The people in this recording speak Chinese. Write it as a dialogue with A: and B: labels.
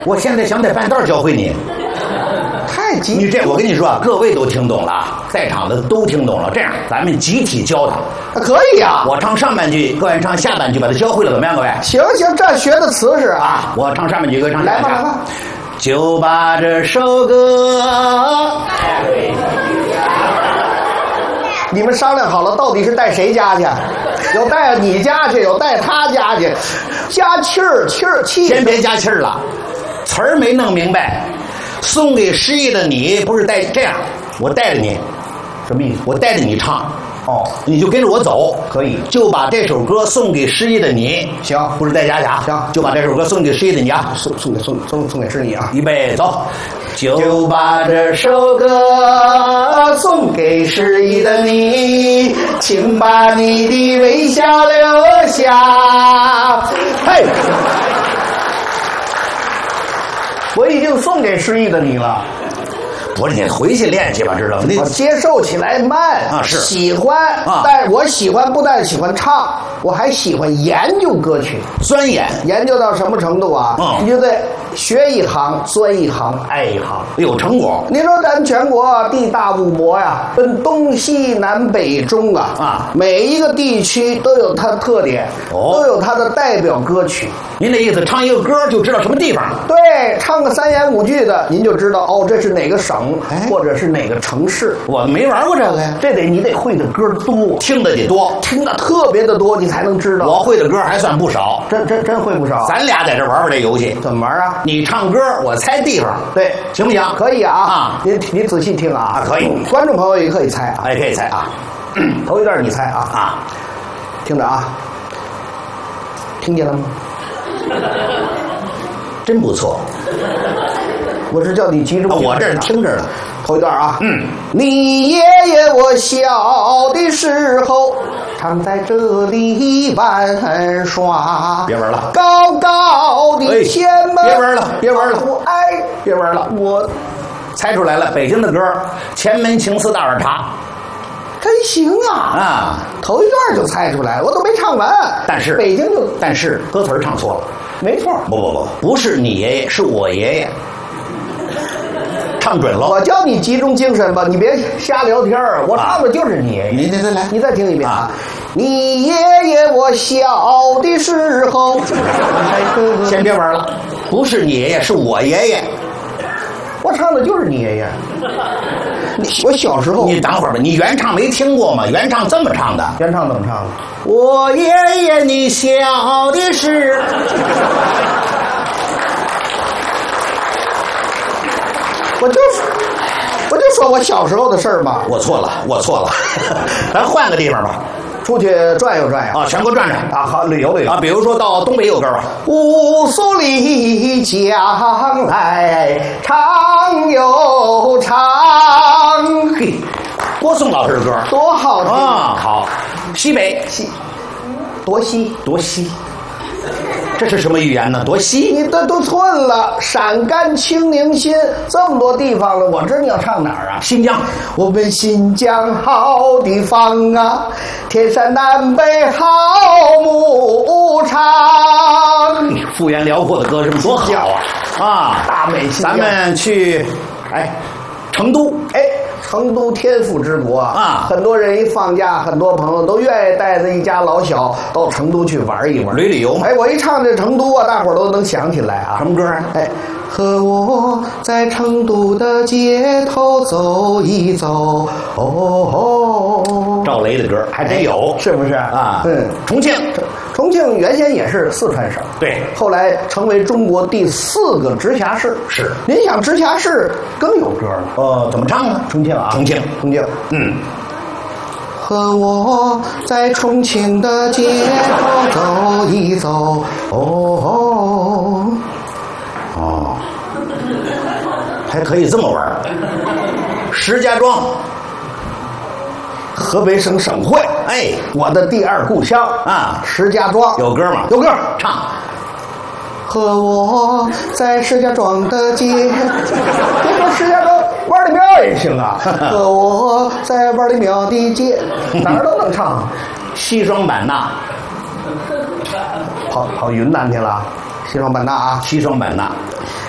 A: 我现在想在半道教会你。
B: 太急，
A: 你这我跟你说啊，各位都听懂了啊，在场的都听懂了。这样，咱们集体教他。
B: 可以呀、
A: 我唱上半句，各位唱下半句，把它教会了，怎么样？各位？
B: 行行，这学的词是啊，
A: 我唱上半句，各位唱下半句。
B: 来吧来吧。
A: 就把这首歌。
B: 你们商量好了，到底是带谁家去？有带你家去，有带他家去，加气儿气。
A: 先别加气儿了，词儿没弄明白。送给失意的你，不是带这样，我带着你，
B: 什么意思？
A: 我带着你唱。
B: 哦，
A: 你就跟着我走，
B: 可以。
A: 就把这首歌送给失意的你。
B: 行，
A: 不是带家去啊。
B: 行，
A: 就把这首歌送给失意的你啊。
B: 送给失意啊。
A: 预备走。就把这首歌送给失意的你，请把你的微笑留下。
B: 嘿，我已经送给失意的你了。
A: 不是你回去练去吧，知道吗？
B: 我接受起来慢
A: 啊，是
B: 喜欢
A: 啊，
B: 但是我喜欢不但喜欢唱，我还喜欢研究歌曲，
A: 钻研。
B: 研究到什么程度啊？
A: 嗯，
B: 你就得学一行钻一行爱一行，
A: 有成果。
B: 你说咱全国地大物博呀，分东西南北中啊，每一个地区都有它的特点，都有它的代表歌曲。
A: 您的意思，唱一个歌就知道什么地方？
B: 对，唱个3言5句的，您就知道哦，这是哪个省，或者是哪个城市。
A: 我没玩过这个呀，
B: 这你得会的歌多，
A: 听的得多，
B: 听的特别的多，你才能知道。
A: 我会的歌还算不少，
B: 真会不少。
A: 咱俩在这玩玩这游戏，
B: 怎么玩啊？
A: 你唱歌，我猜地方，
B: 对，
A: 行不行？
B: 可以啊。你仔细听啊。
A: 可以。
B: 观众朋友也可以猜啊。
A: 可以猜啊。
B: 头一段你猜啊。听着啊。听见了吗？
A: 真不错。
B: 我是叫你集中。
A: 我这儿听着呢。
B: 头一段啊。你爷爷我小的时候常在这里玩耍。
A: 别玩了。
B: 高高的前门。
A: 别玩了，别玩了。
B: 别玩了。我
A: 猜出来了，北京的歌，前门情思大碗茶。
B: 真行啊！头一段就猜出来，我都没唱完。
A: 但是
B: 北京就，
A: 但是歌词唱错了。
B: 没错。
A: 不是你爷爷，是我爷爷。唱准了。
B: 我教你集中精神吧，你别瞎聊天儿。我唱的就是你爷爷。
A: 你
B: 再听一遍啊！你爷爷我小的时候。
A: 先别玩了，不是你爷爷，是我爷爷。
B: 我唱的就是你爷爷。我小时候，
A: 你等会儿吧，你原唱没听过吗？原唱这么唱的。
B: 原唱怎么唱的？
A: 我爷爷你小的时候。
B: 我就说我小时候的事儿嘛。
A: 我错了，咱换个地方吧，
B: 出去转悠转悠
A: 啊，全国转转
B: 啊，好旅游
A: 啊，比如说到东北有歌吧，
B: 乌苏里江来长又长。
A: 嘿，郭颂老师的歌
B: 多好听
A: 啊！好，西北
B: 多西。
A: 这是什么语言呢？多西？
B: 你都寸了，陕甘青宁新这么多地方了，我知道你要唱哪儿啊？
A: 新疆，
B: 我们新疆好地方啊，天山南北好牧场。
A: 幅员辽阔的歌声多好啊！啊，
B: 大美新疆。
A: 咱们去，成都，
B: 成都天府之国
A: 啊，
B: 很多人一放假，很多朋友都愿意带着一家老小到成都去玩一玩，
A: 旅游嘛。
B: 我一唱这成都啊，大伙儿都能想起来啊。
A: 什么歌啊？
B: 和我在成都的街头走一走。
A: 赵雷的歌还真有，
B: 是不是
A: 啊？重庆
B: 原先也是四川省，
A: 对，
B: 后来成为中国第4个直辖市。
A: 是，
B: 您想直辖市更有歌了。
A: 怎么唱呢？
B: 重庆啊，
A: 重庆。
B: 和我在重庆的街头走一走。
A: 还可以这么玩。石家庄，
B: 河北省省会。我的第2故乡啊，石家庄
A: 有歌吗？
B: 有歌，
A: 唱。
B: 和我在石家庄的街，别说石家庄，弯里庙也行啊。和我在弯里庙的街，哪儿都能唱。
A: 西双版纳，
B: 跑云南去了。西双版纳啊，
A: 西双版纳，